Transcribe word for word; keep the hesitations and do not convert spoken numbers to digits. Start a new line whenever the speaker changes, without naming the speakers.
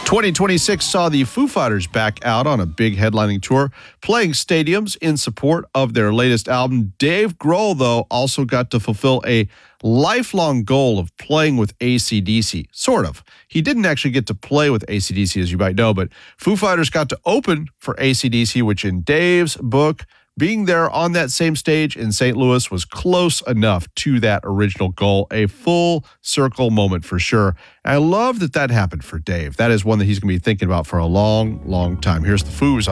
twenty twenty-six saw the Foo Fighters back out on a big headlining tour, playing stadiums in support of their latest album. Dave Grohl, though, also got to fulfill a lifelong goal of playing with A C D C, sort of. He didn't actually get to play with A C D C, as you might know, but Foo Fighters got to open for A C D C, which in Dave's book, being there on that same stage in Saint Louis was close enough to that original goal, a full circle moment for sure. And I love that that happened for Dave. That is one that he's going to be thinking about for a long, long time. Here's the Foos.